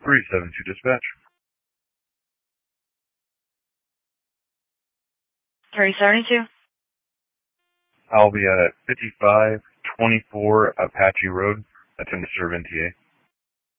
372 dispatch. 372. I'll be at 5524 Apache Road. Attend to serve NTA.